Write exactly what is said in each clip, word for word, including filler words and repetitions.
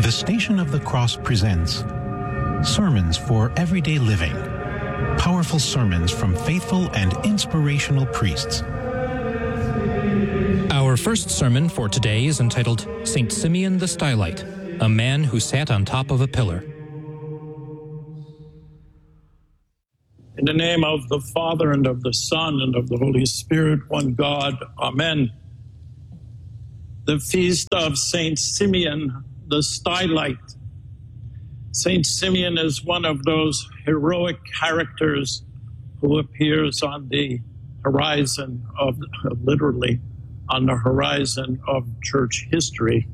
The Station of the Cross presents Sermons for Everyday Living. Powerful sermons from faithful and inspirational priests. Our first sermon for today is entitled Saint Simeon the Stylite, a man who sat on top of a pillar. In the name of the Father, and of the Son, and of the Holy Spirit, one God. Amen. The feast of Saint Simeon the Stylite. Saint Simeon is one of those heroic characters who appears on the horizon of, literally, on the horizon of church history.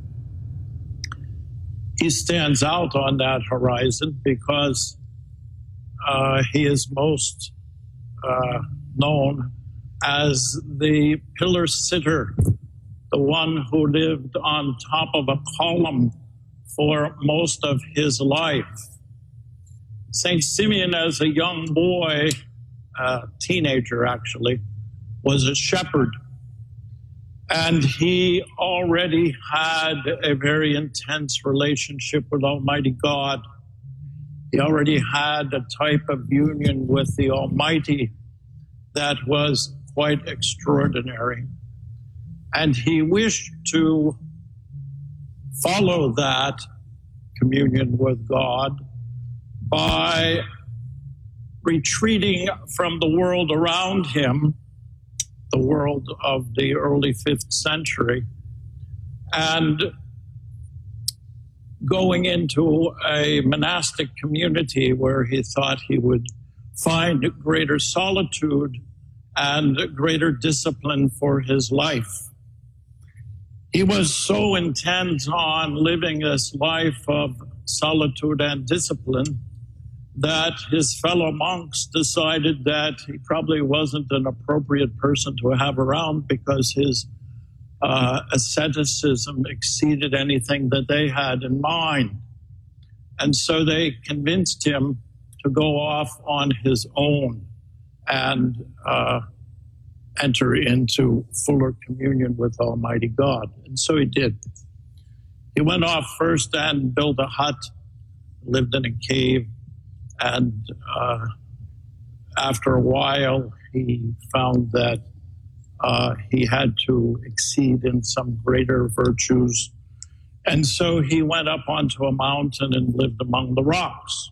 He stands out on that horizon because uh, he is most uh, known as the pillar sitter, the one who lived on top of a column for most of his life. Saint Simeon, as a young boy, a teenager actually, was a shepherd. And he already had a very intense relationship with Almighty God. He already had a type of union with the Almighty that was quite extraordinary. And he wished to follow that communion with God by retreating from the world around him, the world of the early fifth century, and going into a monastic community where he thought he would find greater solitude and greater discipline for his life. He was so intent on living this life of solitude and discipline that his fellow monks decided that he probably wasn't an appropriate person to have around because his uh, asceticism exceeded anything that they had in mind. And so they convinced him to go off on his own and uh, enter into fuller communion with Almighty God. And so he did. He went off first and built a hut, lived in a cave, and uh, after a while he found that uh, he had to exceed in some greater virtues. And so he went up onto a mountain and lived among the rocks.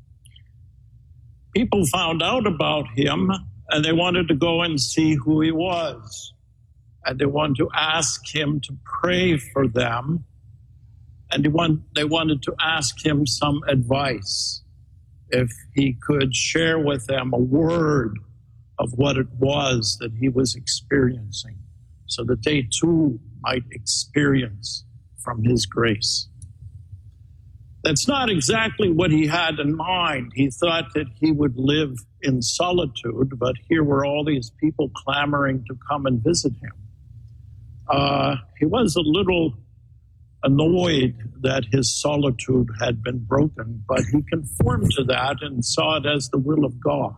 People found out about him, and they wanted to go and see who he was. And they wanted to ask him to pray for them. And they, want, they wanted to ask him some advice, if he could share with them a word of what it was that he was experiencing, so that they too might experience from his grace. That's not exactly what he had in mind. He thought that he would live in solitude, but here were all these people clamoring to come and visit him. Uh, he was a little annoyed that his solitude had been broken, but he conformed to that and saw it as the will of God.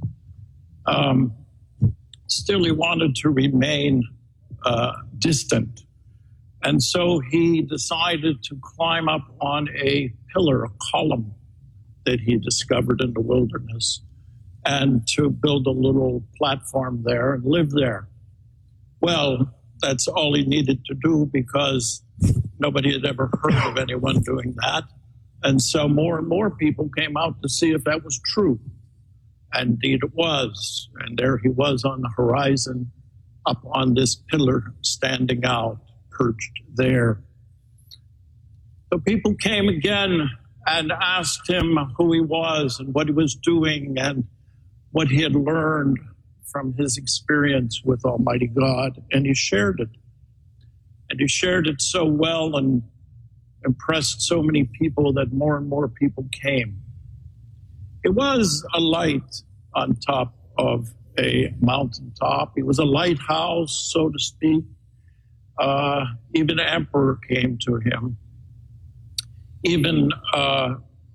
Um, still, he wanted to remain uh, distant. And so he decided to climb up on a pillar, a column that he discovered in the wilderness, and to build a little platform there and live there. Well, that's all he needed to do because nobody had ever heard of anyone doing that. And so more and more people came out to see if that was true. And indeed it was. And there he was on the horizon, up on this pillar, standing out, perched there. So people came again and asked him who he was and what he was doing and what he had learned from his experience with Almighty God. And he shared it. And he shared it so well and impressed so many people that more and more people came. It was a light on top of a mountaintop. It was a lighthouse, so to speak. Uh, even the emperor came to him. Even uh,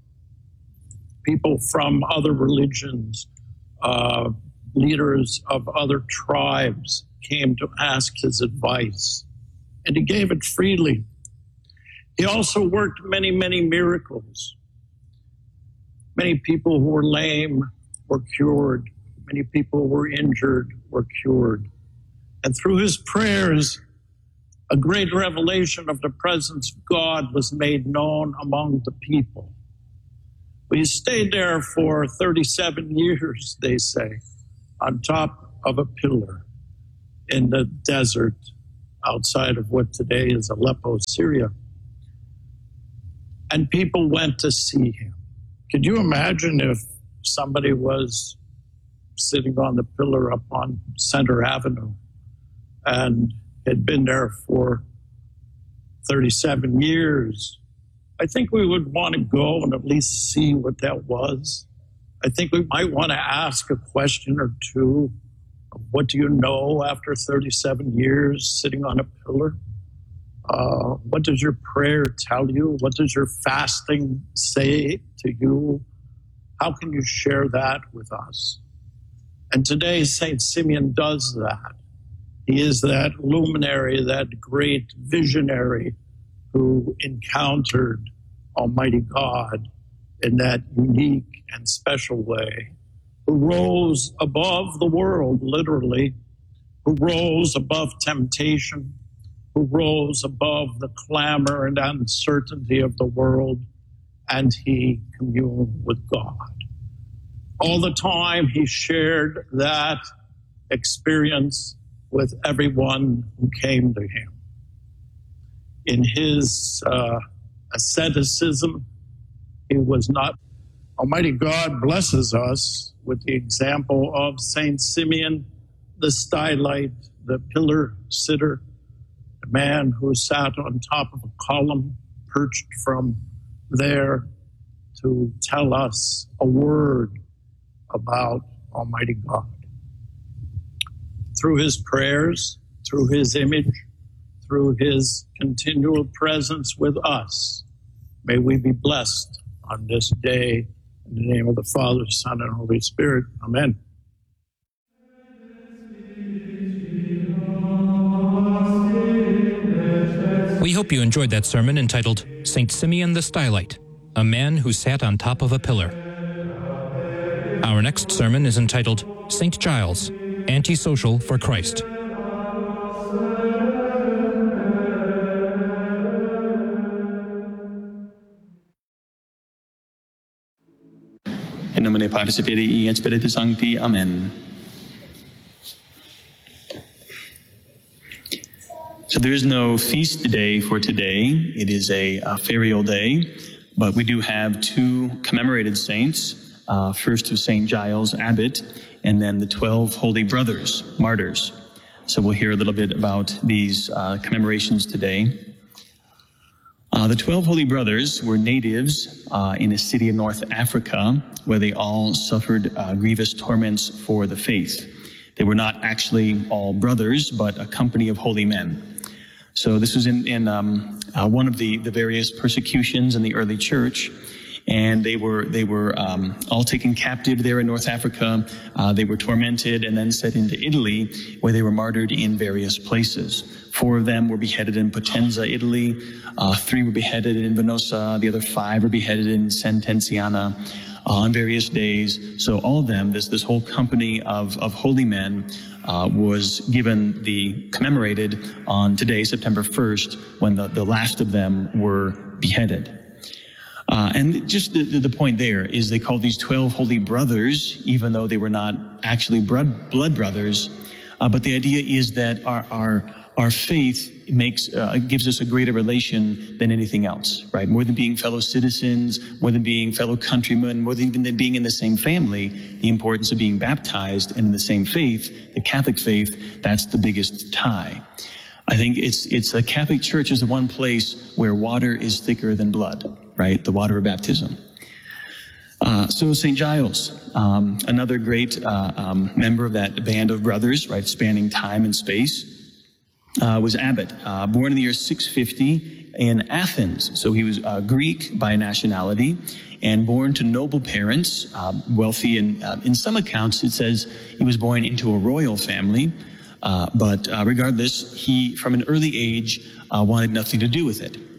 people from other religions, uh, leaders of other tribes came to ask his advice. And he gave it freely. He also worked many, many miracles. Many people who were lame were cured. Many people who were injured were cured. And through his prayers, a great revelation of the presence of God was made known among the people. He stayed there for thirty-seven years, they say, on top of a pillar in the desert outside of what today is Aleppo, Syria. And people went to see him. Could you imagine if somebody was sitting on the pillar up on Center Avenue and had been there for thirty-seven years? I think we would want to go and at least see what that was. I think we might want to ask a question or two. What do you know after thirty-seven years sitting on a pillar? Uh, what does your prayer tell you? What does your fasting say to you? How can you share that with us? And today, Saint Simeon does that. He is that luminary, that great visionary who encountered Almighty God in that unique and special way, who rose above the world, literally, who rose above temptation, who rose above the clamor and uncertainty of the world, and he communed with God. All the time he shared that experience with everyone who came to him. In his uh, asceticism, he was not. Almighty God blesses us with the example of Saint Simeon, the stylite, the pillar sitter, the man who sat on top of a column, perched from there to tell us a word about Almighty God. Through his prayers, through his image, through his continual presence with us, may we be blessed on this day. In the name of the Father, Son, and Holy Spirit. Amen. We hope you enjoyed that sermon entitled Saint Simeon the Stylite, a man who sat on top of a pillar. Our next sermon is entitled Saint Giles, Antisocial for Christ. In nomine Patris et Filii et Spiritus Sancti. Amen. So there is no feast day for today. It is a, a ferial day, but we do have two commemorated saints. Uh, first of Saint Giles, Abbot, and then the twelve Holy Brothers, martyrs. So we'll hear a little bit about these uh, commemorations today. Uh, the twelve Holy Brothers were natives uh, in a city of North Africa where they all suffered uh, grievous torments for the faith. They were not actually all brothers, but a company of holy men. So this was in, in um, uh, one of the, the various persecutions in the early church, and they were they were um, all taken captive there in North Africa. Uh, they were tormented and then sent into Italy, where they were martyred in various places. Four of them were beheaded in Potenza, Italy. Uh, three were beheaded in Venosa. The other five were beheaded in Sant'Enciana uh, on various days. So all of them, this this whole company of of holy men, uh, was given the commemorated on today, September first, when the the last of them were beheaded. Uh, and just the, the point there is they called these twelve holy brothers, even though they were not actually blood, blood brothers. Uh, but the idea is that our our, our faith makes uh, gives us a greater relation than anything else, right? More than being fellow citizens, more than being fellow countrymen, more than even being in the same family, the importance of being baptized and in the same faith, the Catholic faith, that's the biggest tie. I think it's it's the Catholic Church is the one place where water is thicker than blood, right? The water of baptism. Uh, so Saint Giles, um, another great uh, um, member of that band of brothers, right, spanning time and space, uh, was abbot, uh, born in the year six fifty in Athens. So he was uh, Greek by nationality and born to noble parents, uh, wealthy, and uh, in some accounts it says he was born into a royal family. Uh, but uh, regardless, he, from an early age, uh, wanted nothing to do with it.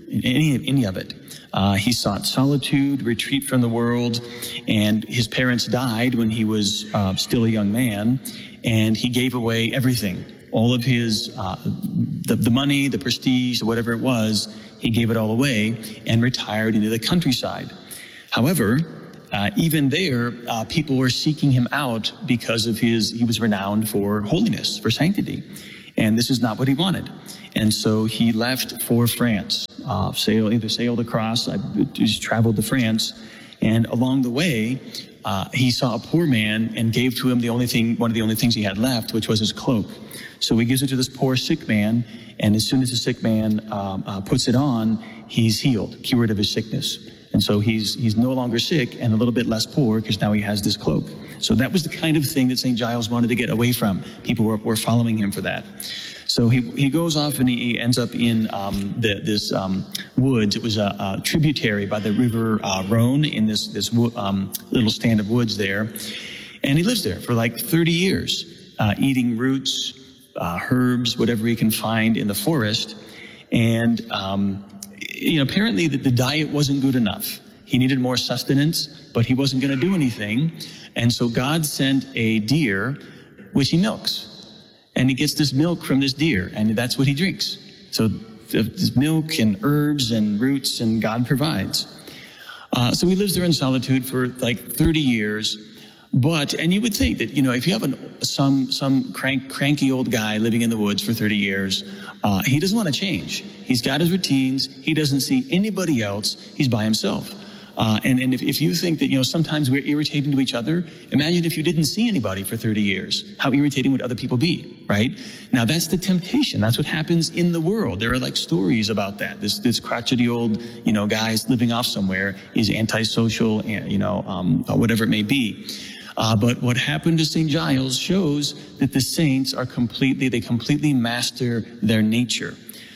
in any, any of it. Uh, he sought solitude, retreat from the world, and his parents died when he was uh, still a young man, and he gave away everything. All of his, uh, the, the money, the prestige, whatever it was, he gave it all away and retired into the countryside. However, uh, even there, uh, people were seeking him out because of his, he was renowned for holiness, for sanctity. And this is not what he wanted. And so he left for France, uh, sailed, either sailed across, uh, just traveled to France. And along the way, uh, he saw a poor man and gave to him the only thing, one of the only things he had left, which was his cloak. So he gives it to this poor sick man. And as soon as the sick man um, uh, puts it on, he's healed, cured of his sickness. And so he's he's no longer sick and a little bit less poor because now he has this cloak. So that was the kind of thing that Saint Giles wanted to get away from. People were, were following him for that. So he he goes off and he ends up in um, the, this um, woods. It was a, a tributary by the river uh, Rhone in this this um, little stand of woods there, and he lives there for like thirty years, uh, eating roots, uh, herbs, whatever he can find in the forest, and um, you know apparently the, the diet wasn't good enough. He needed more sustenance, but he wasn't going to do anything, and so God sent a deer, which he milks. And he gets this milk from this deer, and that's what he drinks. So this milk and herbs and roots, and God provides. Uh, so he lives there in solitude for like thirty years. But, and you would think that, you know, if you have an, some some crank, cranky old guy living in the woods for thirty years, uh, he doesn't want to change. He's got his routines. He doesn't see anybody else. He's by himself. Uh, and, and if, if you think that, you know, sometimes we're irritating to each other, imagine if you didn't see anybody for thirty years. How irritating would other people be, right? Now, that's the temptation. That's what happens in the world. There are like stories about that. This, this crotchety old, you know, guy's living off somewhere is antisocial, you know, um, whatever it may be. Uh, but what happened to Saint Giles shows that the saints are completely, they completely master their nature.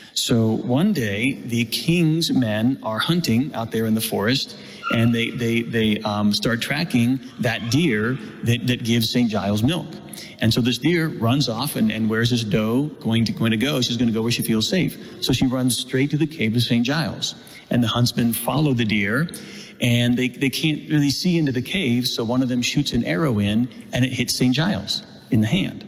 So one day, the king's men are hunting out there in the forest, and they they they um, start tracking that deer that, that gives Saint Giles milk. And so this deer runs off, and, and where's this doe going to going to go? She's going to go where she feels safe. So she runs straight to the cave of Saint Giles. And the huntsmen follow the deer, and they, they can't really see into the cave, so one of them shoots an arrow in, and it hits Saint Giles in the hand.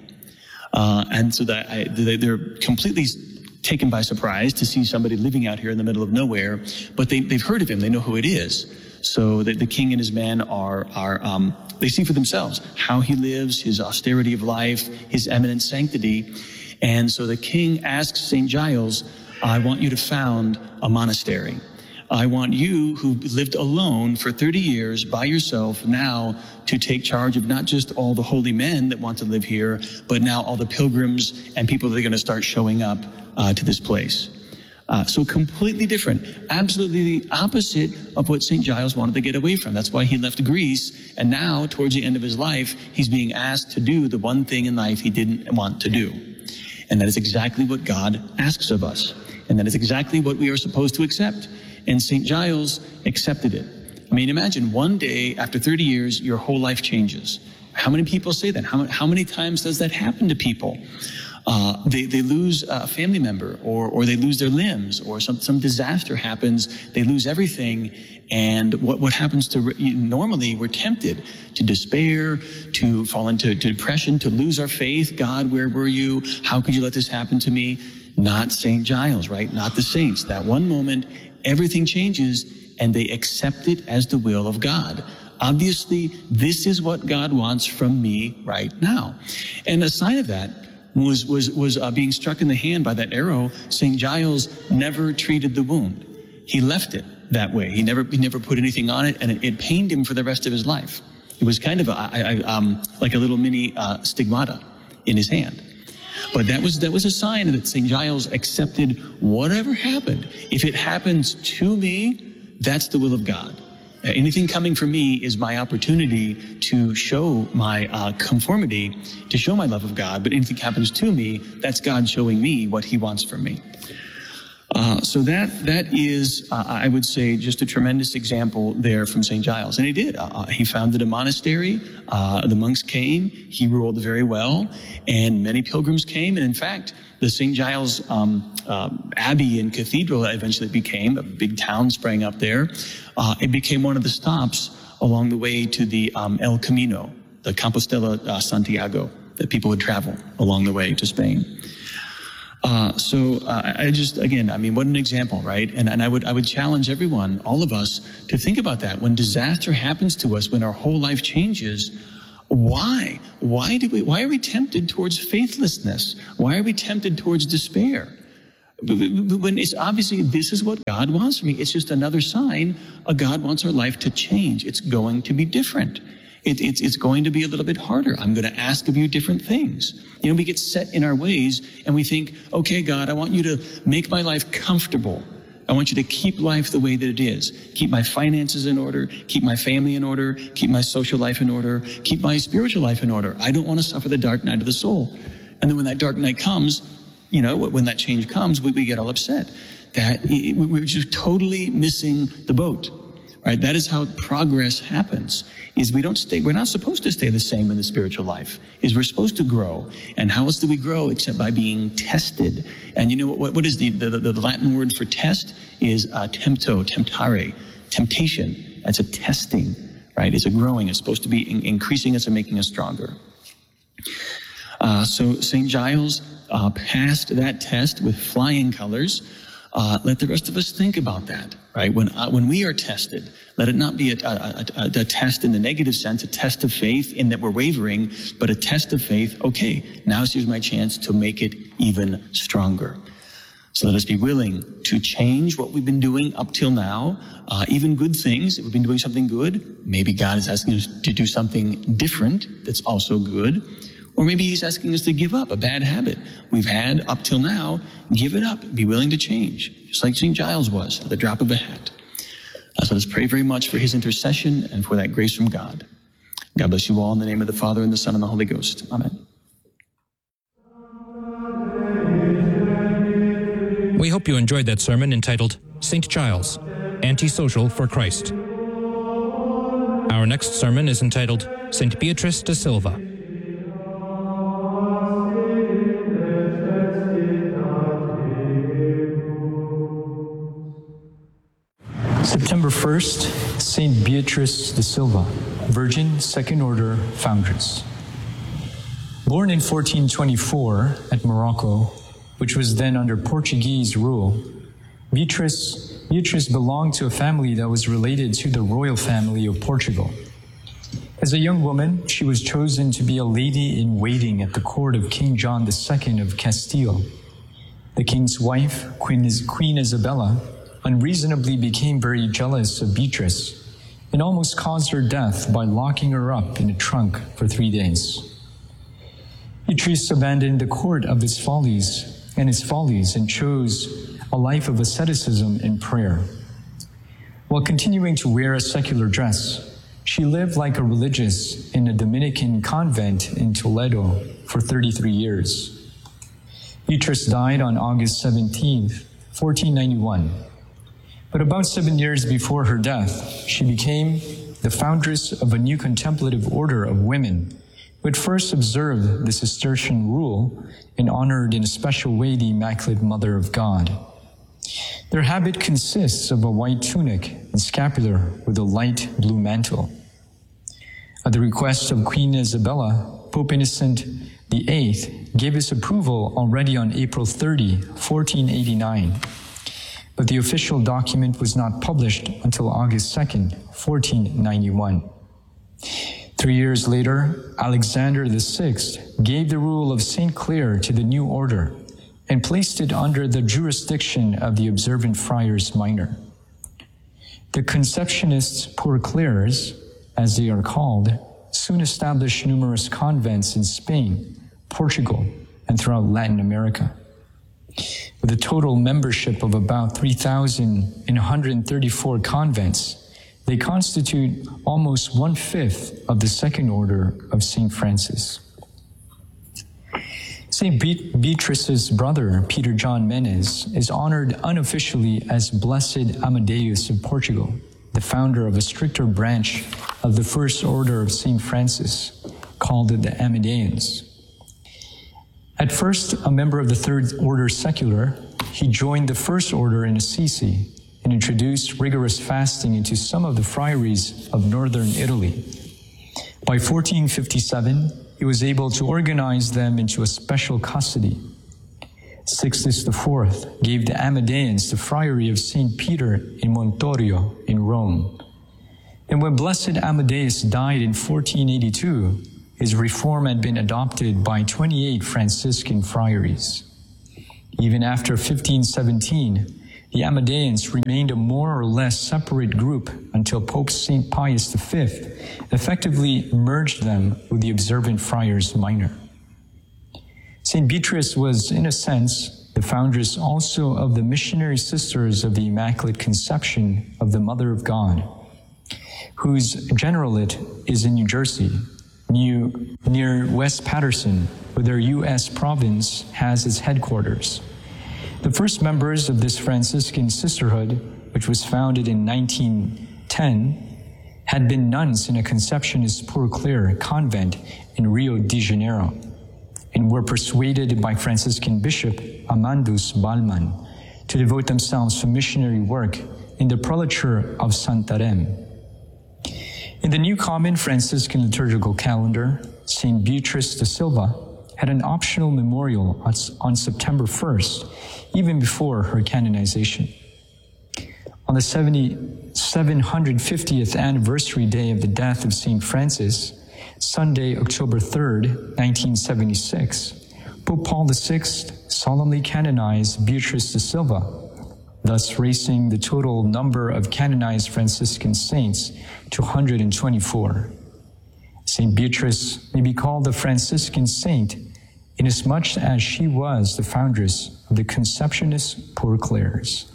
Uh, and so that I, they, they're completely taken by surprise to see somebody living out here in the middle of nowhere, but they, they've heard of him. They know who it is. So the, the king and his men are, are um, they see for themselves how he lives, his austerity of life, his eminent sanctity. And so the king asks Saint Giles, I want you to found a monastery. I want you, who lived alone for thirty years by yourself, now to take charge of not just all the holy men that want to live here, but now all the pilgrims and people that are going to start showing up uh, to this place. Uh, so completely different, absolutely the opposite of what Saint Giles wanted to get away from. That's why he left Greece, and now, towards the end of his life, he's being asked to do the one thing in life he didn't want to do. And that is exactly what God asks of us. And that is exactly what we are supposed to accept. And Saint Giles accepted it. I mean, imagine one day, after thirty years, your whole life changes. How many people say that? How, how many times does that happen to people? Uh, they, they lose a family member, or, or they lose their limbs, or some, some disaster happens, they lose everything. And what, what happens to, normally we're tempted to despair, to fall into to depression, to lose our faith. God, where were you? How could you let this happen to me? Not Saint Giles, right? Not the saints. That one moment, everything changes, and they accept it as the will of God. Obviously, this is what God wants from me right now. And a sign of that was was was uh, being struck in the hand by that arrow. Saint Giles never treated the wound. He left it that way. He never he never put anything on it, and it, it pained him for the rest of his life. It was kind of a, I, I, um, like a little mini uh, stigmata in his hand. But that was that was a sign that Saint Giles accepted whatever happened. If it happens to me, that's the will of God. Anything coming from me is my opportunity to show my uh, conformity, to show my love of God. But anything happens to me, that's God showing me what he wants from me. Uh, so that that is, uh, I would say, just a tremendous example there from Saint Giles. And he did. Uh, he founded a monastery. Uh, the monks came. He ruled very well. And many pilgrims came. And in fact, the Saint Giles um, uh, Abbey and Cathedral eventually became a big town sprang up there. Uh, it became one of the stops along the way to the um, El Camino, the Compostela uh, Santiago, that people would travel along the way to Spain. Uh, so uh, I just, again, I mean, what an example, right? And, and I would I would challenge everyone, all of us, to think about that. When disaster happens to us, when our whole life changes, why? Why do we? Why are we tempted towards faithlessness? Why are we tempted towards despair? When it's obviously this is what God wants for me. It's just another sign of God wants our life to change. It's going to be different. It, it's, it's going to be a little bit harder. I'm going to ask of you different things. You know, we get set in our ways and we think, okay, God, I want you to make my life comfortable. I want you to keep life the way that it is. Keep my finances in order. Keep my family in order. Keep my social life in order. Keep my spiritual life in order. I don't want to suffer the dark night of the soul. And then when that dark night comes, you know, when that change comes, we, we get all upset. That it, we're just totally missing the boat. Right? That is how progress happens, is we don't stay, we're not supposed to stay the same in the spiritual life, is we're supposed to grow. And how else do we grow except by being tested? And you know what, what is the, the, the Latin word for test is uh, tempto, temptare, temptation. That's a testing, right? It's a growing. It's supposed to be in, increasing us and making us stronger. Uh, so Saint Giles uh, passed that test with flying colors. Uh, let the rest of us think about that, right? When uh, when we are tested, let it not be a, a, a, a test in the negative sense, a test of faith in that we're wavering, but a test of faith. Okay, now here's my chance to make it even stronger. So let us be willing to change what we've been doing up till now, uh, even good things. If we've been doing something good, maybe God is asking us to do something different that's also good. Or maybe he's asking us to give up a bad habit we've had up till now. Give it up. Be willing to change, just like Saint Giles was, at the drop of a hat. Uh, so let's pray very much for his intercession and for that grace from God. God bless you all in the name of the Father, and the Son, and the Holy Ghost. Amen. We hope you enjoyed that sermon entitled Saint Giles, Antisocial for Christ. Our next sermon is entitled Saint Beatrice de Silva. September first, Saint Beatrice de Silva, Virgin, Second Order Foundress. Born in fourteen twenty-four at Morocco, which was then under Portuguese rule, Beatrice, Beatrice belonged to a family that was related to the royal family of Portugal. As a young woman, she was chosen to be a lady in waiting at the court of King John the Second of Castile. The king's wife, Queen, Queen Isabella, unreasonably became very jealous of Beatrice and almost caused her death by locking her up in a trunk for three days. Beatrice abandoned the court of its follies and its follies and chose a life of asceticism and prayer. While continuing to wear a secular dress, she lived like a religious in a Dominican convent in Toledo for thirty-three years. Beatrice died on August seventeenth, fourteen ninety-one. But about seven years before her death, she became the foundress of a new contemplative order of women who had first observed the Cistercian rule and honored in a special way the Immaculate Mother of God. Their habit consists of a white tunic and scapular with a light blue mantle. At the request of Queen Isabella, Pope Innocent the Eighth gave his approval already on April thirtieth, fourteen eighty-nine. But the official document was not published until August second, fourteen ninety-one. Three years later, Alexander the Sixth gave the rule of Saint Clare to the new order and placed it under the jurisdiction of the Observant Friars Minor. The Conceptionists Poor Clares, as they are called, soon established numerous convents in Spain, Portugal, and throughout Latin America. With a total membership of about three thousand one hundred thirty-four convents, they constitute almost one-fifth of the Second Order of Saint Francis. Saint Be- Beatrice's brother, Peter John Menes, is honored unofficially as Blessed Amadeus of Portugal, the founder of a stricter branch of the First Order of Saint Francis, called the Amadeans. At first, a member of the Third Order Secular, he joined the First Order in Assisi and introduced rigorous fasting into some of the friaries of northern Italy. By fourteen fifty-seven, he was able to organize them into a special custody. Sixtus the Fourth gave the Amadeans the friary of Saint Peter in Montorio in Rome. And when Blessed Amadeus died in fourteen eighty-two, his reform had been adopted by twenty-eight Franciscan friaries. Even after fifteen seventeen, the Amadeans remained a more or less separate group until Pope Saint Pius the Fifth effectively merged them with the observant Friars Minor. Saint Beatrice was, in a sense, the foundress also of the Missionary Sisters of the Immaculate Conception of the Mother of God, whose generalate is in New Jersey, New, near West Patterson, where their U S province has its headquarters. The first members of this Franciscan sisterhood, which was founded in nineteen ten, had been nuns in a Conceptionist Poor Clare convent in Rio de Janeiro, and were persuaded by Franciscan Bishop Amandus Balman to devote themselves to missionary work in the prelature of Santarém. In the New Common Franciscan liturgical calendar, Saint Beatrice da Silva had an optional memorial on September first, even before her canonization. On the seven hundred fiftieth anniversary day of the death of Saint Francis, Sunday, October third, nineteen seventy-six, Pope Paul the Sixth solemnly canonized Beatrice da Silva, thus raising the total number of canonized Franciscan saints to one hundred twenty-four. Saint Beatrice may be called the Franciscan saint inasmuch as she was the foundress of the Conceptionist Poor Clares.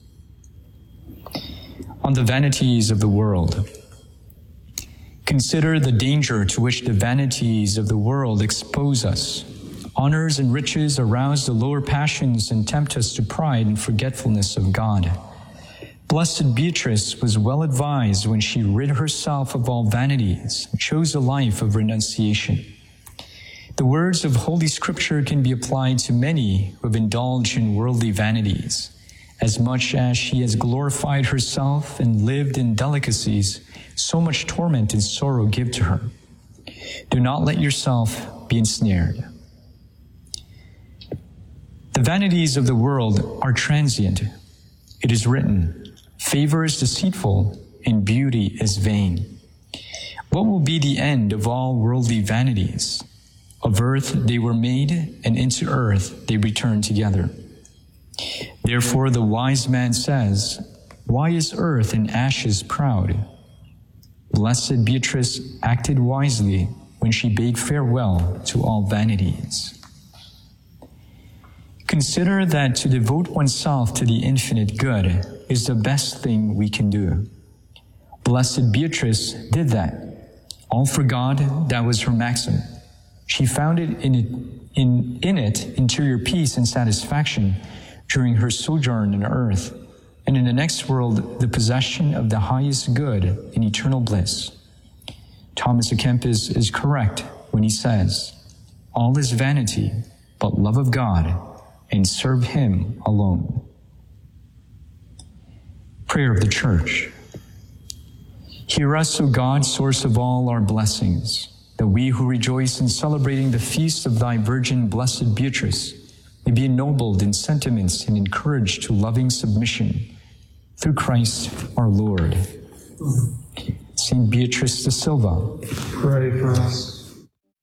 On the vanities of the world. Consider the danger to which the vanities of the world expose us. Honors and riches arouse the lower passions and tempt us to pride and forgetfulness of God. Blessed Beatrice was well advised when she rid herself of all vanities and chose a life of renunciation. The words of Holy Scripture can be applied to many who have indulged in worldly vanities. As much as she has glorified herself and lived in delicacies, so much torment and sorrow give to her. Do not let yourself be ensnared. The vanities of the world are transient. It is written, favor is deceitful and beauty is vain. What will be the end of all worldly vanities? Of earth they were made, and into earth they return together. Therefore the wise man says, why is earth in ashes proud? Blessed Beatrice acted wisely when she bade farewell to all vanities. Consider that to devote oneself to the infinite good is the best thing we can do. Blessed Beatrice did that. All for God, that was her maxim. She found it in it, in, in it interior peace and satisfaction during her sojourn on earth, and in the next world, the possession of the highest good and eternal bliss. Thomas à Kempis is correct when he says, all is vanity, but love of God, and serve Him alone. Prayer of the Church. Hear us, O God, source of all our blessings, that we who rejoice in celebrating the feast of Thy Virgin, Blessed Beatrice, may be ennobled in sentiments and encouraged to loving submission through Christ our Lord. Saint Beatrice da Silva, pray for us.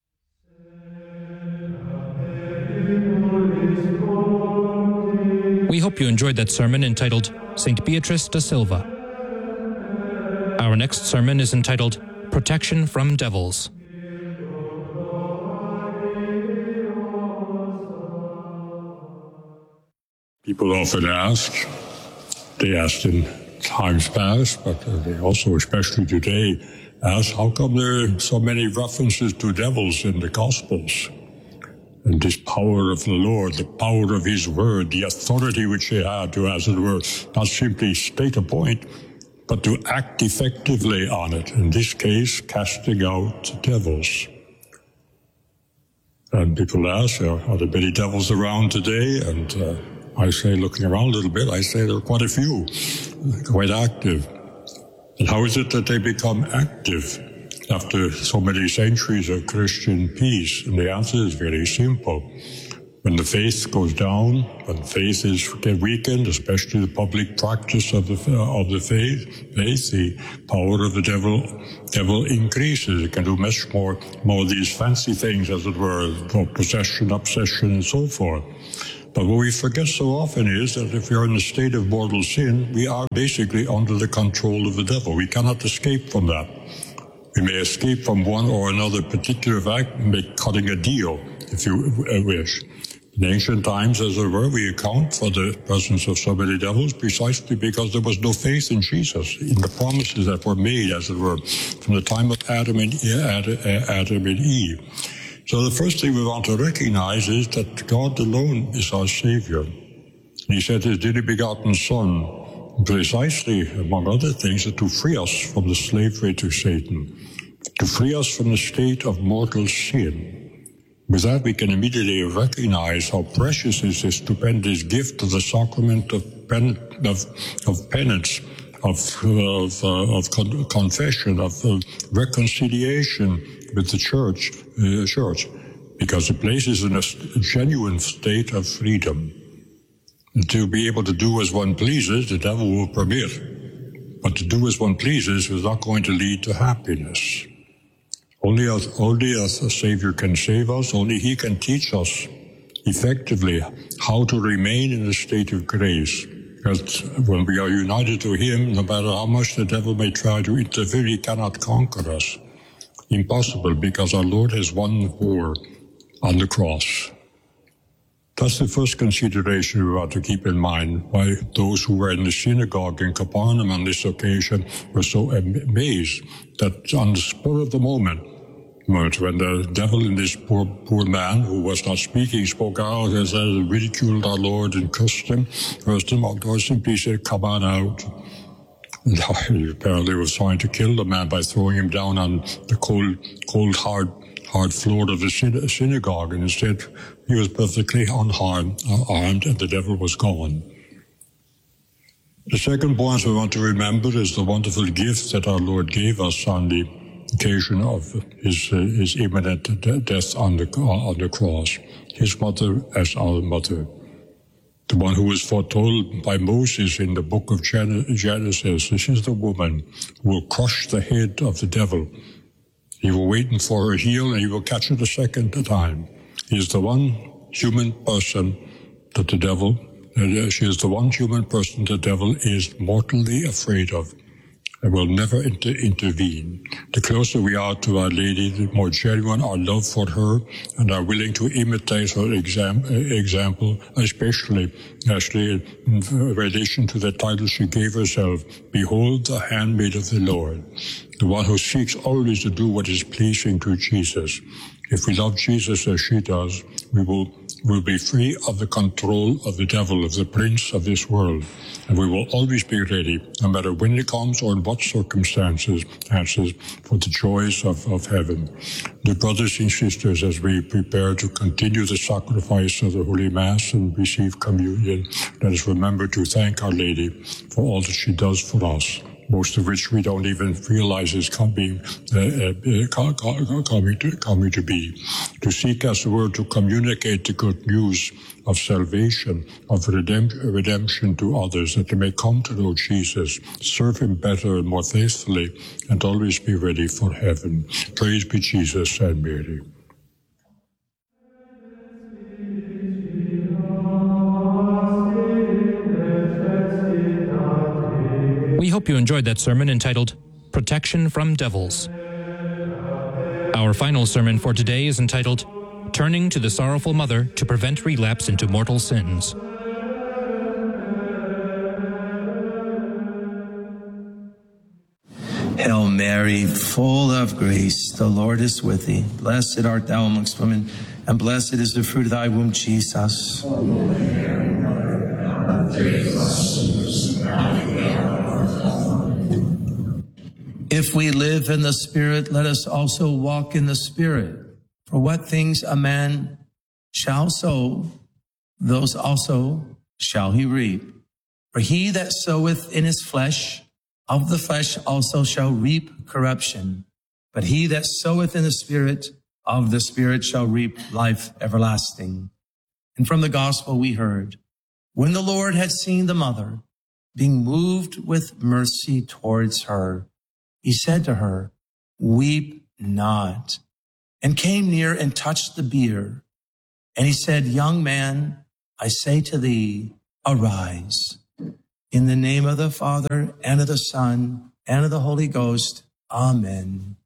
We hope you enjoyed that sermon entitled Saint Beatrice da Silva. Our next sermon is entitled Protection from Devils. People often ask, they asked in times past, but they also, especially today, ask, how come there are so many references to devils in the Gospels? And this power of the Lord, the power of his word, the authority which he had to, as it were, not simply state a point, but to act effectively on it. In this case, casting out devils. And people ask, are there many devils around today? And uh, I say, looking around a little bit, I say there are quite a few, quite active. And how is it that they become active after so many centuries of Christian peace? And the answer is very simple. When the faith goes down, when faith is get weakened, especially the public practice of the of the faith, faith, the power of the devil devil increases. It can do much more more of these fancy things, as it were, for possession, obsession, and so forth. But what we forget so often is that if we are in a state of mortal sin, we are basically under the control of the devil. We cannot escape from that. We may escape from one or another particular act, by cutting a deal, if you wish. In ancient times, as it were, we account for the presence of so many devils precisely because there was no faith in Jesus, in the promises that were made, as it were, from the time of Adam and, Adam and Eve. So the first thing we want to recognize is that God alone is our Savior. And he sent his dearly begotten Son, precisely, among other things, to free us from the slavery to Satan, to free us from the state of mortal sin. With that, we can immediately recognize how precious is this stupendous gift of the sacrament of, pen, of, of penance, of, of, uh, of con- confession, of uh, reconciliation with the church, uh, church, because it places in a genuine state of freedom. And to be able to do as one pleases, the devil will permit. But to do as one pleases is not going to lead to happiness. Only a, only a Savior can save us. Only he can teach us effectively how to remain in a state of grace. Because when we are united to him, no matter how much the devil may try to interfere, he cannot conquer us. Impossible, because our Lord has won the war on the cross. That's the first consideration we want to keep in mind, why those who were in the synagogue in Capernaum on this occasion were so amazed that on the spur of the moment, when the devil in this poor poor man who was not speaking spoke out and said, ridiculed our Lord and cursed him, cursed him, our Lord simply said, come on out. And he apparently was trying to kill the man by throwing him down on the cold, cold, hard hard floor of the synagogue, and instead he was perfectly unharmed, uh, armed, and the devil was gone. The second point we want to remember is the wonderful gift that our Lord gave us on the occasion of his, uh, his imminent death on the, uh, on the cross. His mother as our mother. The one who was foretold by Moses in the book of Genesis. This is the woman who will crush the head of the devil. He will wait for her heel, and he will catch it a second time. He is the one human person that the devil, uh, she is the one human person the devil is mortally afraid of and will never inter- intervene. The closer we are to Our Lady, the more genuine our love for her and are willing to imitate her exam- example, especially, actually in relation to the title she gave herself, Behold the handmaid of the Lord, the one who seeks always to do what is pleasing to Jesus. If we love Jesus as she does, we will will be free of the control of the devil, of the prince of this world. And we will always be ready, no matter when it comes or in what circumstances, answers, for the joys of, of heaven. Dear brothers and sisters, as we prepare to continue the sacrifice of the Holy Mass and receive communion, let us remember to thank Our Lady for all that she does for us, most of which we don't even realize is coming, uh, uh, coming, to, coming to be. To seek, as it were, to communicate the good news of salvation, of redemption, redemption to others, that they may come to know Jesus, serve him better and more faithfully, and always be ready for heaven. Praise be Jesus and Mary. We hope you enjoyed that sermon entitled Protection from Devils. Our final sermon for today is entitled Turning to the Sorrowful Mother to Prevent Relapse into Mortal Sins. Hail Mary, full of grace, the Lord is with thee. Blessed art thou amongst women, And blessed is the fruit of thy womb, Jesus. If we live in the Spirit, let us also walk in the Spirit. For what things a man shall sow, those also shall he reap. For he that soweth in his flesh, of the flesh also shall reap corruption. But he that soweth in the Spirit, of the Spirit shall reap life everlasting. And from the gospel we heard, when the Lord had seen the mother, being moved with mercy towards her, he said to her, weep not, and came near and touched the bier. And he said, young man, I say to thee, arise. In the name of the Father, and of the Son, and of the Holy Ghost. Amen.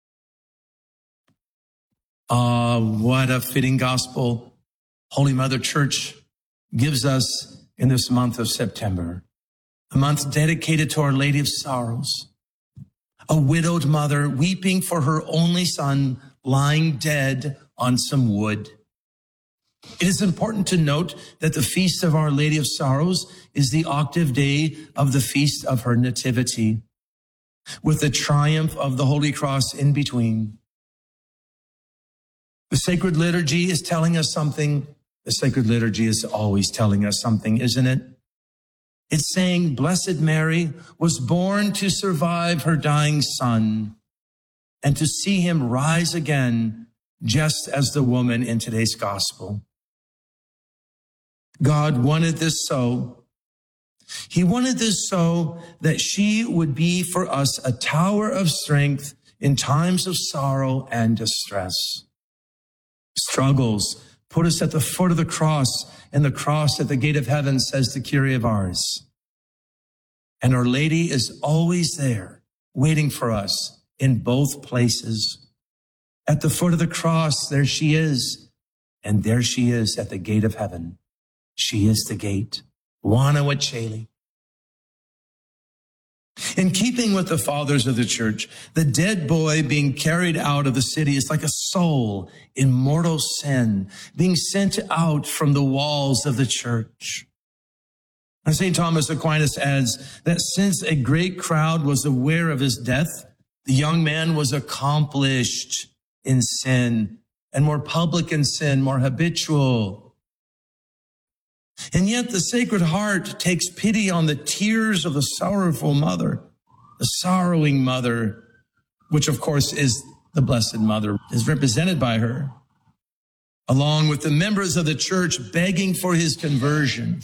Ah, uh, what a fitting gospel Holy Mother Church gives us in this month of September, a month dedicated to Our Lady of Sorrows, a widowed mother weeping for her only son lying dead on some wood. It is important to note that the Feast of Our Lady of Sorrows is the octave day of the Feast of her Nativity, with the triumph of the Holy Cross in between. The sacred liturgy is telling us something. The sacred liturgy is always telling us something, isn't it? It's saying Blessed Mary was born to survive her dying son and to see him rise again, just as the woman in today's gospel. God wanted this so. He wanted this so that she would be for us a tower of strength in times of sorrow and distress. Struggles put us at the foot of the cross, and the cross at the gate of heaven, says the Kyrie of Ars. And Our Lady is always there, waiting for us in both places. At the foot of the cross, there she is, and there she is at the gate of heaven. She is the gate. Wana Wacheli. In keeping with the fathers of the church, the dead boy being carried out of the city is like a soul in mortal sin, being sent out from the walls of the church. And Saint Thomas Aquinas adds that since a great crowd was aware of his death, the young man was accomplished in sin and more public in sin, more habitual. And yet the Sacred Heart takes pity on the tears of the sorrowful mother, the sorrowing mother, which of course is the Blessed Mother, is represented by her, along with the members of the church begging for his conversion.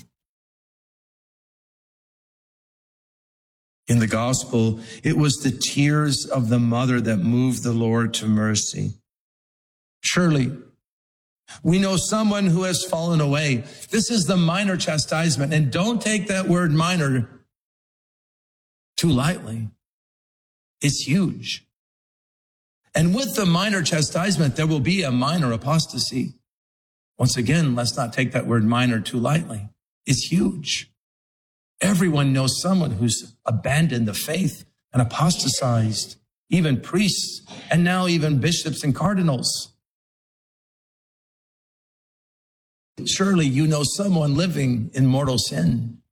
In the gospel, it was the tears of the mother that moved the Lord to mercy. Surely, we know someone who has fallen away. This is the minor chastisement. And don't take that word minor too lightly. It's huge. And with the minor chastisement, there will be a minor apostasy. Once again, let's not take that word minor too lightly. It's huge. Everyone knows someone who's abandoned the faith and apostatized, even priests, and now even bishops and cardinals. Surely you know someone living in mortal sin.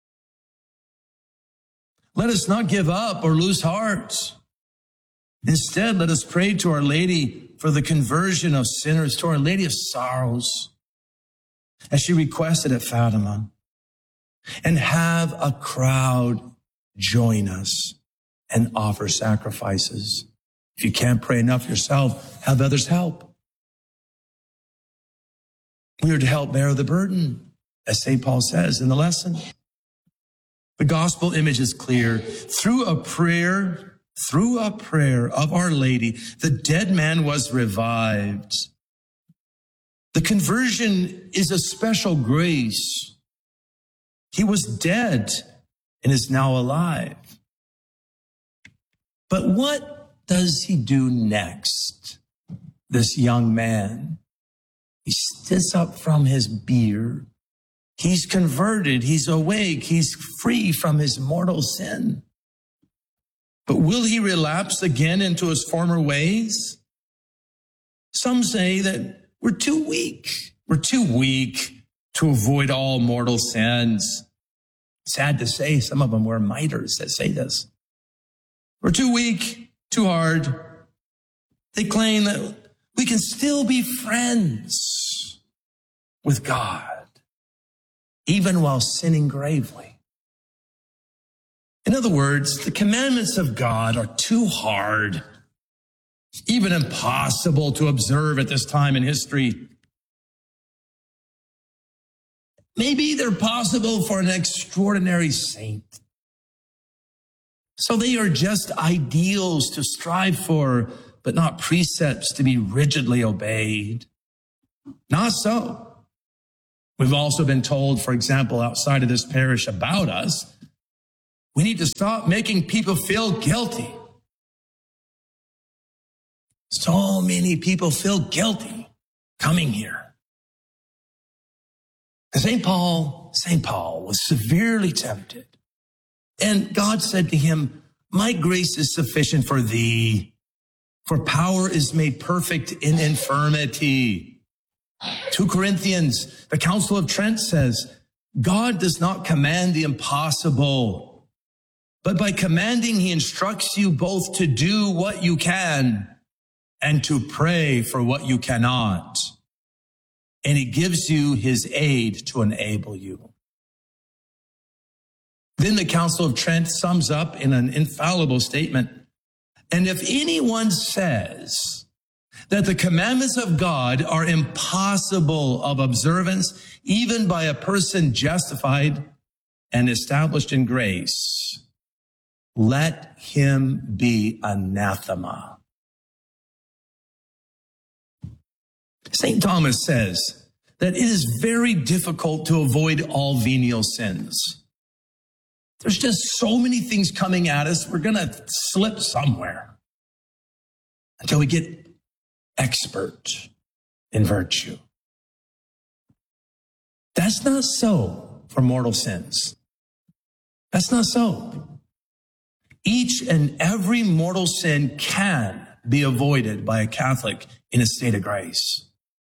Let us not give up or lose heart. Instead, let us pray to Our Lady for the conversion of sinners, to Our Lady of Sorrows, as she requested at Fatima, and have a crowd join us and offer sacrifices. If you can't pray enough yourself, have others help. We are to help bear the burden, as Saint Paul says in the lesson. The gospel image is clear. Through a prayer, through a prayer of Our Lady, the dead man was revived. The conversion is a special grace. He was dead and is now alive. But what does he do next, this young man? He sits up from his bier. He's converted. He's awake. He's free from his mortal sin. But will he relapse again into his former ways? Some say that We're too weak. We're too weak to avoid all mortal sins. Sad to say, some of them wear miters that say this. We're too weak, too hard. They claim that we can still be friends with God, even while sinning gravely. In other words, the commandments of God are too hard, even impossible to observe at this time in history. Maybe they're possible for an extraordinary saint. So they are just ideals to strive for, but not precepts to be rigidly obeyed. Not so. We've also been told, for example, outside of this parish about us, we need to stop making people feel guilty. So many people feel guilty coming here. Saint Paul, Saint Paul was severely tempted. And God said to him, my grace is sufficient for thee, for power is made perfect in infirmity. Second Corinthians, the Council of Trent says, God does not command the impossible, but by commanding, he instructs you both to do what you can and to pray for what you cannot. And he gives you his aid to enable you. Then the Council of Trent sums up in an infallible statement. And if anyone says that the commandments of God are impossible of observance, even by a person justified and established in grace, let him be anathema. Saint Thomas says that it is very difficult to avoid all venial sins. There's just so many things coming at us, we're going to slip somewhere until we get expert in virtue. That's not so for mortal sins. That's not so. Each and every mortal sin can be avoided by a Catholic in a state of grace.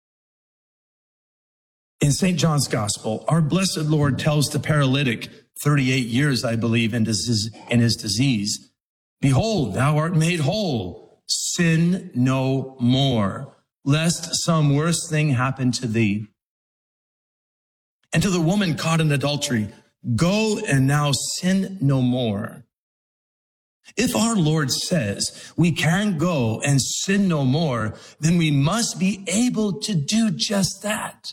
In Saint John's Gospel, our blessed Lord tells the paralytic, thirty-eight years, I believe, in his, in his disease, behold, thou art made whole. Sin no more, lest some worse thing happen to thee. And to the woman caught in adultery, go and now sin no more. If our Lord says we can go and sin no more, then we must be able to do just that.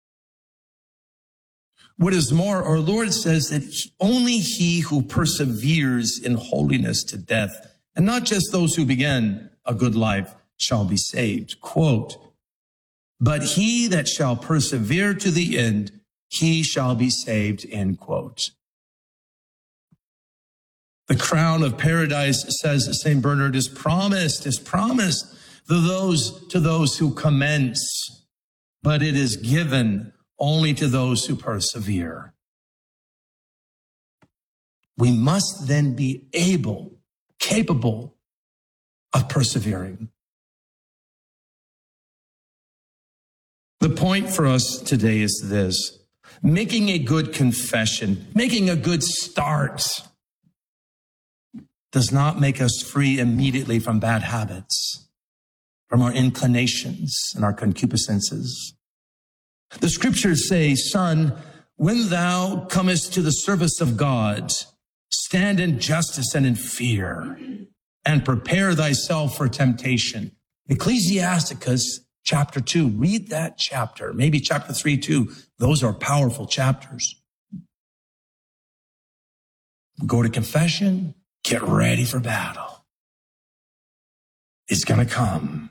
What is more, our Lord says that only he who perseveres in holiness to death, and not just those who begin a good life, shall be saved. Quote, but he that shall persevere to the end, he shall be saved, end quote. The crown of paradise, says Saint Bernard, is promised, is promised to those, to those who commence, but it is given only to those who persevere. We must then be able, capable of persevering. The point for us today is this: making a good confession, making a good start, does not make us free immediately from bad habits, from our inclinations and our concupiscences. The scriptures say, son, when thou comest to the service of God, stand in justice and in fear, and prepare thyself for temptation. Ecclesiasticus chapter two, read that chapter, maybe chapter three too. Those are powerful chapters. Go to confession, get ready for battle. It's going to come.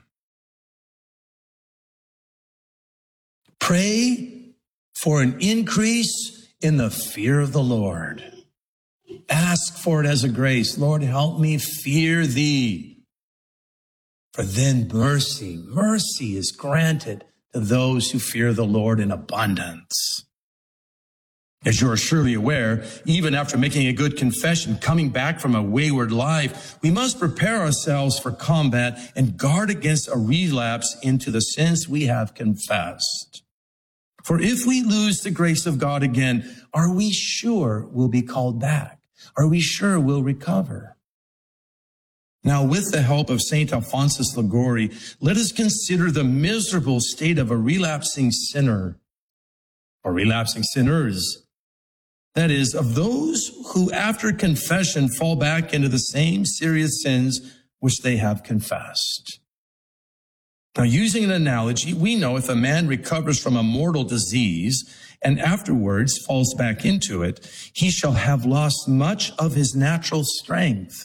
Pray for an increase in the fear of the Lord. Ask for it as a grace. Lord, help me fear thee. For then mercy, mercy is granted to those who fear the Lord in abundance. As you are surely aware, even after making a good confession, coming back from a wayward life, we must prepare ourselves for combat and guard against a relapse into the sins we have confessed. For if we lose the grace of God again, are we sure we'll be called back? Are we sure we'll recover? Now, with the help of Saint Alphonsus Liguori, let us consider the miserable state of a relapsing sinner, or relapsing sinners. That is, of those who after confession fall back into the same serious sins which they have confessed. Now, using an analogy, we know if a man recovers from a mortal disease and afterwards falls back into it, he shall have lost much of his natural strength,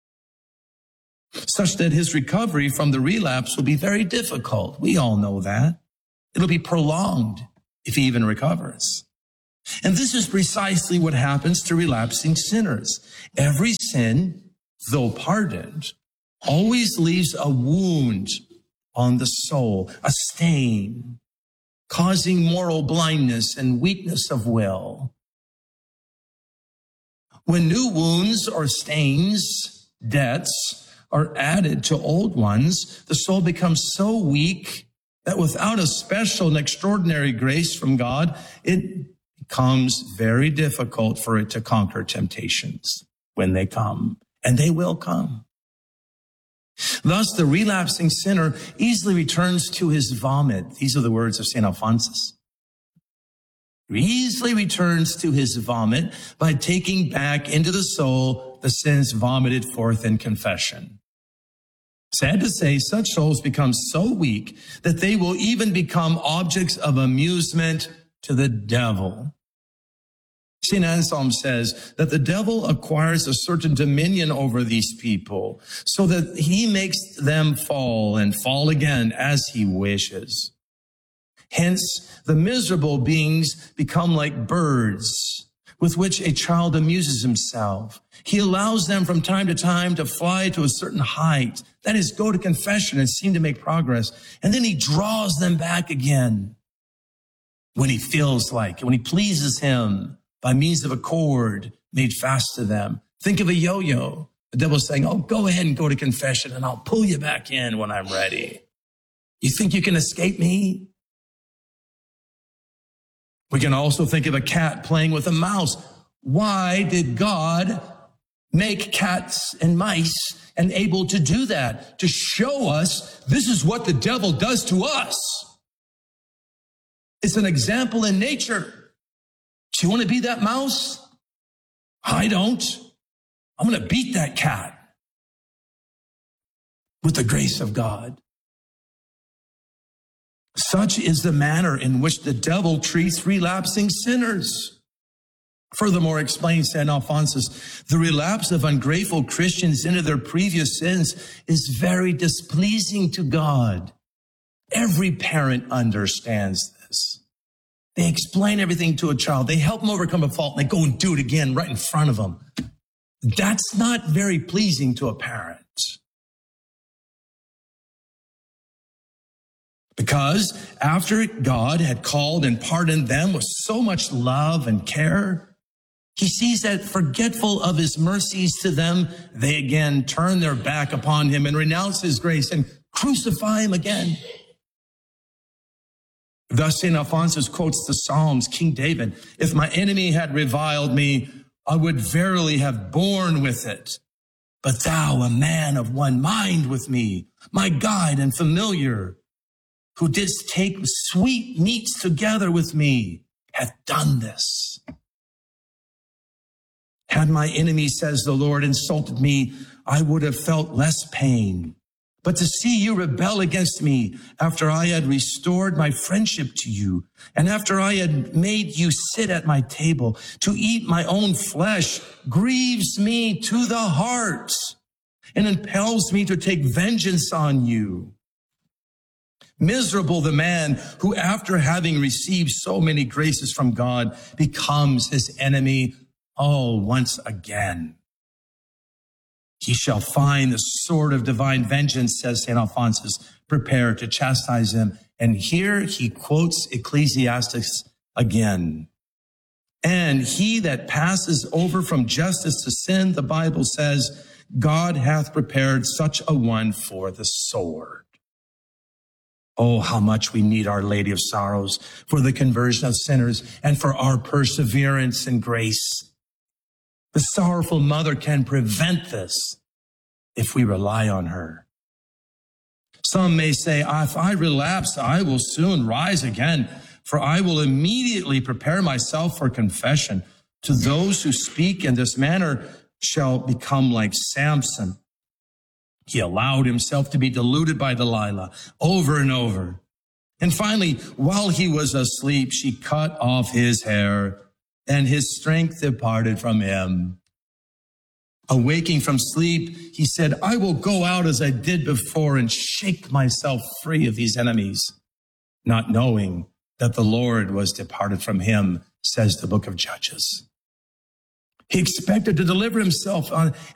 such that his recovery from the relapse will be very difficult. We all know that. It'll be prolonged if he even recovers. And this is precisely what happens to relapsing sinners. Every sin, though pardoned, always leaves a wound on the soul, a stain, causing moral blindness and weakness of will. When new wounds or stains, debts, are added to old ones, the soul becomes so weak that without a special and extraordinary grace from God, it becomes very difficult for it to conquer temptations when they come, and they will come. Thus, the relapsing sinner easily returns to his vomit. These are the words of Saint Alphonsus. He easily returns to his vomit by taking back into the soul the sins vomited forth in confession. Sad to say, such souls become so weak that they will even become objects of amusement to the devil. Saint Anselm says that the devil acquires a certain dominion over these people so that he makes them fall and fall again as he wishes. Hence, the miserable beings become like birds with which a child amuses himself. He allows them from time to time to fly to a certain height, that is, go to confession and seem to make progress, and then he draws them back again when he feels like, when he pleases him, by means of a cord made fast to them. Think of a yo-yo. The devil's saying, oh, go ahead and go to confession and I'll pull you back in when I'm ready. You think you can escape me? We can also think of a cat playing with a mouse. Why did God make cats and mice and able to do that? To show us this is what the devil does to us. It's an example in nature. Do you want to be that mouse? I don't. I'm going to beat that cat with the grace of God. Such is the manner in which the devil treats relapsing sinners. Furthermore, explains Saint Alphonsus, the relapse of ungrateful Christians into their previous sins is very displeasing to God. Every parent understands this. They explain everything to a child. They help them overcome a fault, and they go and do it again right in front of them. That's not very pleasing to a parent. Because after God had called and pardoned them with so much love and care, he sees that forgetful of his mercies to them, they again turn their back upon him and renounce his grace and crucify him again. Thus, Saint Alphonsus quotes the Psalms, King David, if my enemy had reviled me, I would verily have borne with it. But thou, a man of one mind with me, my guide and familiar, who didst take sweet meats together with me, hath done this. Had my enemy, says the Lord, insulted me, I would have felt less pain. But to see you rebel against me after I had restored my friendship to you, and after I had made you sit at my table, to eat my own flesh, grieves me to the heart and impels me to take vengeance on you. Miserable the man who, after having received so many graces from God, becomes his enemy, oh, once again. He shall find the sword of divine vengeance, says Saint Alphonsus, prepared to chastise him. And here he quotes Ecclesiastes again. And he that passes over from justice to sin, the Bible says, God hath prepared such a one for the sword. Oh, how much we need Our Lady of Sorrows for the conversion of sinners and for our perseverance and grace. The sorrowful mother can prevent this if we rely on her. Some may say, if I relapse, I will soon rise again, for I will immediately prepare myself for confession. To those who speak in this manner shall become like Samson. He allowed himself to be deluded by Delilah over and over. And finally, while he was asleep, she cut off his hair, and his strength departed from him. Awaking from sleep, he said, I will go out as I did before and shake myself free of these enemies, not knowing that the Lord was departed from him, says the book of Judges. He expected to deliver himself on